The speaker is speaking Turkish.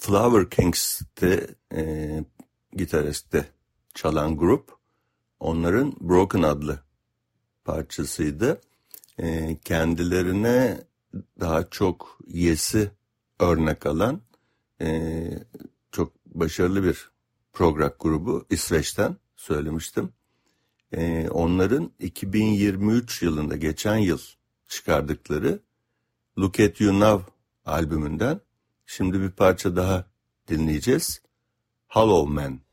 Flower Kings'te gitariste çalan grup, onların Broken adlı parçasıydı. Kendilerine daha çok Yes'i örnek alan çok başarılı bir prog rock grubu, İsveç'ten söylemiştim. Onların 2023 yılında, geçen yıl çıkardıkları Look at You Now albümünden şimdi bir parça daha dinleyeceğiz. Hollow Man.